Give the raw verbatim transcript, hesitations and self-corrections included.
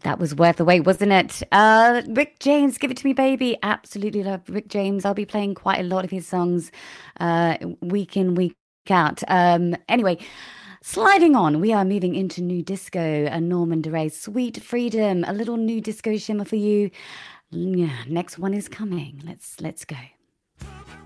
That was worth the wait, wasn't it? Uh, Rick James, Give It To Me, Baby. Absolutely love Rick James. I'll be playing quite a lot of his songs uh, week in, week out. Um, anyway, sliding on, we are moving into new disco. And Norman Doray, Sweet Freedom, a little new disco shimmer for you. Yeah, next one is coming. Let's let's go.